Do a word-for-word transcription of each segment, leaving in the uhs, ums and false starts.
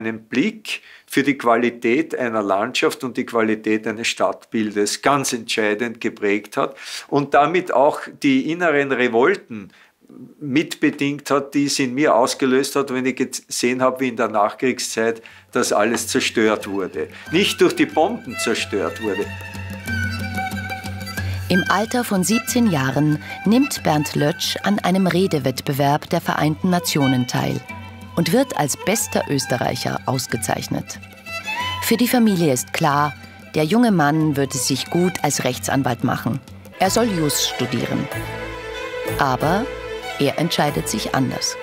einen Blick für die Qualität einer Landschaft und die Qualität eines Stadtbildes ganz entscheidend geprägt hat und damit auch die inneren Revolten mitbedingt hat, die es in mir ausgelöst hat, wenn ich gesehen habe, wie in der Nachkriegszeit das alles zerstört wurde. Nicht durch die Bomben zerstört wurde. Im Alter von siebzehn Jahren nimmt Bernd Lötsch an einem Redewettbewerb der Vereinten Nationen teil und wird als bester Österreicher ausgezeichnet. Für die Familie ist klar, der junge Mann würde sich gut als Rechtsanwalt machen. Er soll Jus studieren. Aber er entscheidet sich anders.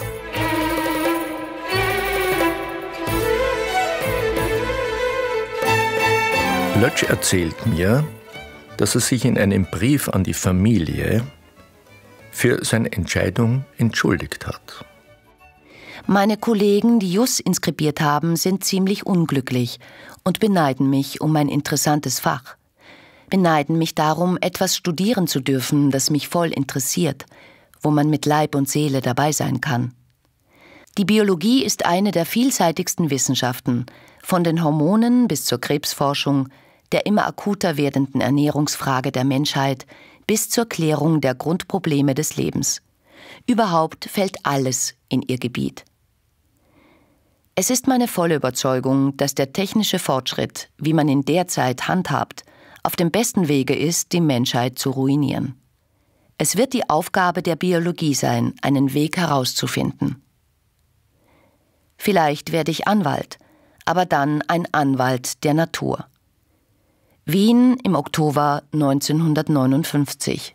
Lötsch erzählt mir, dass er sich in einem Brief an die Familie für seine Entscheidung entschuldigt hat. Meine Kollegen, die Jus inskribiert haben, sind ziemlich unglücklich und beneiden mich um mein interessantes Fach. Beneiden mich darum, etwas studieren zu dürfen, das mich voll interessiert, wo man mit Leib und Seele dabei sein kann. Die Biologie ist eine der vielseitigsten Wissenschaften, von den Hormonen bis zur Krebsforschung, der immer akuter werdenden Ernährungsfrage der Menschheit bis zur Klärung der Grundprobleme des Lebens. Überhaupt fällt alles in ihr Gebiet. Es ist meine volle Überzeugung, dass der technische Fortschritt, wie man ihn derzeit handhabt, auf dem besten Wege ist, die Menschheit zu ruinieren. Es wird die Aufgabe der Biologie sein, einen Weg herauszufinden. Vielleicht werde ich Anwalt, aber dann ein Anwalt der Natur. Wien im Oktober neunzehnhundertneunundfünfzig.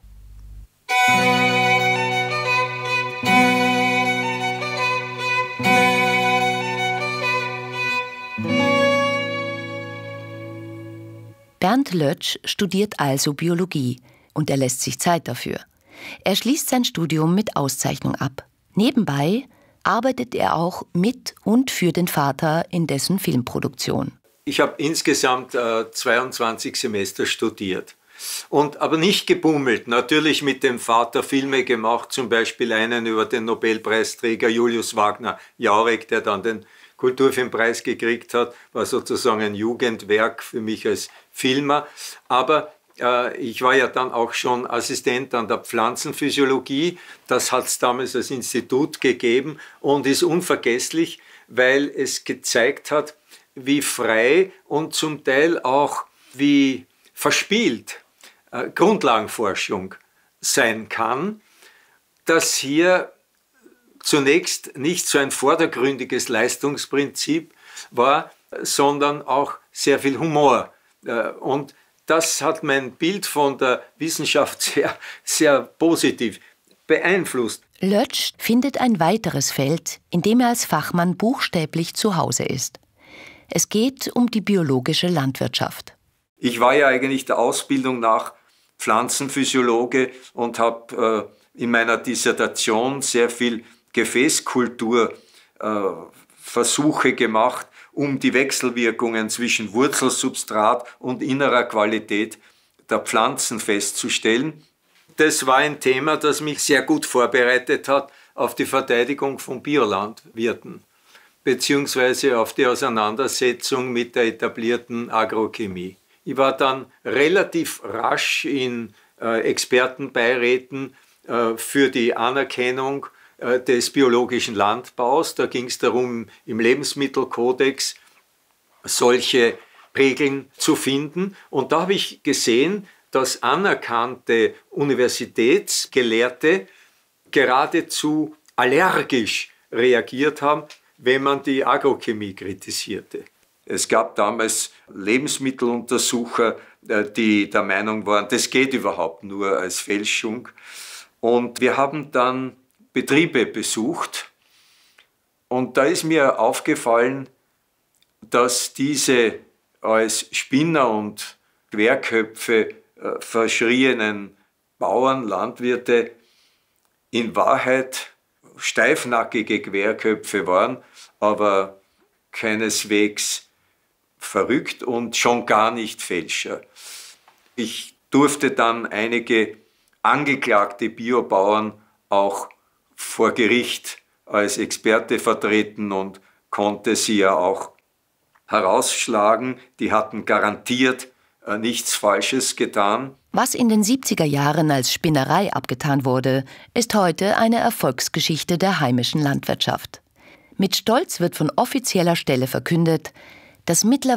Bernd Lötsch studiert also Biologie und er lässt sich Zeit dafür. Er schließt sein Studium mit Auszeichnung ab. Nebenbei arbeitet er auch mit und für den Vater in dessen Filmproduktion. Ich habe insgesamt äh, zweiundzwanzig Semester studiert, und, aber nicht gebummelt. Natürlich mit dem Vater Filme gemacht, zum Beispiel einen über den Nobelpreisträger Julius Wagner-Jauregg, der dann den Kulturfilmpreis gekriegt hat, war sozusagen ein Jugendwerk für mich als Filmer. Aber äh, ich war ja dann auch schon Assistent an der Pflanzenphysiologie. Das hat es damals als Institut gegeben und ist unvergesslich, weil es gezeigt hat, wie frei und zum Teil auch wie verspielt äh, Grundlagenforschung sein kann, dass hier zunächst nicht so ein vordergründiges Leistungsprinzip war, sondern auch sehr viel Humor. Äh, und das hat mein Bild von der Wissenschaft sehr, sehr positiv beeinflusst. Lötsch findet ein weiteres Feld, in dem er als Fachmann buchstäblich zu Hause ist. Es geht um die biologische Landwirtschaft. Ich war ja eigentlich der Ausbildung nach Pflanzenphysiologe und habe äh, in meiner Dissertation sehr viel Gefäßkulturversuche äh, gemacht, um die Wechselwirkungen zwischen Wurzelsubstrat und innerer Qualität der Pflanzen festzustellen. Das war ein Thema, das mich sehr gut vorbereitet hat auf die Verteidigung von Biolandwirten, beziehungsweise auf die Auseinandersetzung mit der etablierten Agrochemie. Ich war dann relativ rasch in äh, Expertenbeiräten äh, für die Anerkennung äh, des biologischen Landbaus. Da ging es darum, im Lebensmittelkodex solche Regeln zu finden. Und da habe ich gesehen, dass anerkannte Universitätsgelehrte geradezu allergisch reagiert haben, wenn man die Agrochemie kritisierte. Es gab damals Lebensmitteluntersucher, die der Meinung waren, das geht überhaupt nur als Fälschung. Und wir haben dann Betriebe besucht und da ist mir aufgefallen, dass diese als Spinner und Querköpfe äh, verschrienen Bauern, Landwirte in Wahrheit steifnackige Querköpfe waren, aber keineswegs verrückt und schon gar nicht Fälscher. Ich durfte dann einige angeklagte Biobauern auch vor Gericht als Experte vertreten und konnte sie ja auch herausschlagen, die hatten garantiert äh, nichts Falsches getan. Was in den siebziger Jahren als Spinnerei abgetan wurde, ist heute eine Erfolgsgeschichte der heimischen Landwirtschaft. Mit Stolz wird von offizieller Stelle verkündet, dass mittlerweile